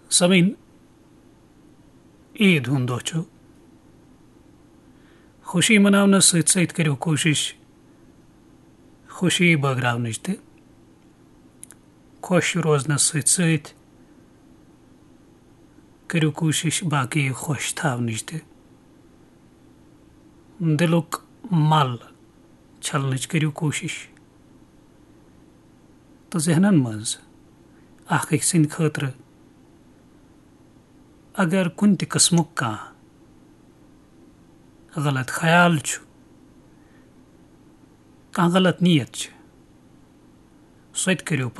समीन ईद हुंद दो छु खुशी मनावनस सत सत करियो कोशिश खुशी बगरावनच ते खुश रोजनस सत सत करियो कोशिश बाकी खुश थावनच ते दिलुक मल छलनच करियो कोशिश तो जहनन मज अख अक सिंद खतर अगर कुन ति किस्मुक कांह गलत ख्याल छु कांह गलत नीयत छ सत करियो